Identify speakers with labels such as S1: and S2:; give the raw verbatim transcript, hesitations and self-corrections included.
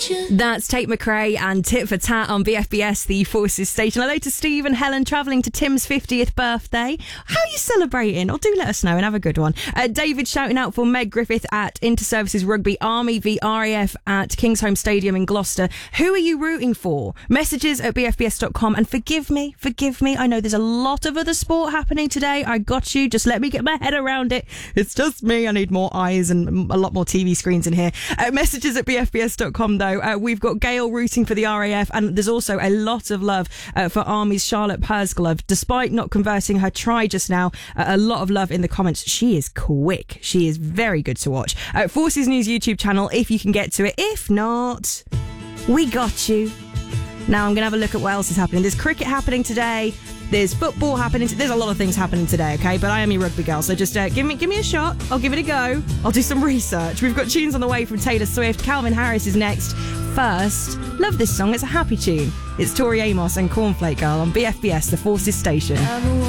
S1: That's Tate McRae and Tit for Tat on B F B S, the Forces station. Hello to Steve and Helen travelling to Tim's fiftieth birthday. How are you celebrating? Or do let us know and have a good one. Uh, David shouting out for Meg Griffith at Inter-Services Rugby, Army v R A F at Kingsholm Stadium in Gloucester. Who are you rooting for? Messages at b f b s dot com. And forgive me, forgive me. I know there's a lot of other sport happening today. I got you. Just let me get my head around it. It's just me. I need more eyes and a lot more T V screens in here. Uh, messages at b f b s dot com though. Uh, we've got Gail rooting for the R A F, and there's also a lot of love uh, for Army's Charlotte Pursglove. Despite not converting her try just now, uh, a lot of love in the comments. She is quick. She is very good to watch. Uh, Forces News YouTube channel if you can get to it. If not, we got you. Now I'm going to have a look at what else is happening. There's cricket happening today. There's football happening. There's a lot of things happening today, okay? But I am your rugby girl, so just uh, give me give me a shot. I'll give it a go. I'll do some research. We've got tunes on the way from Taylor Swift. Calvin Harris is next. First, love this song. It's a happy tune. It's Tori Amos and Cornflake Girl on B F B S, the Forces station.